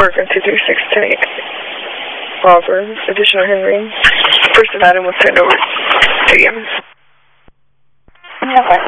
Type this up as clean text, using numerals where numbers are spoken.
Bergen 236 Robert, additional Henry. Person item was sent over to you. Okay.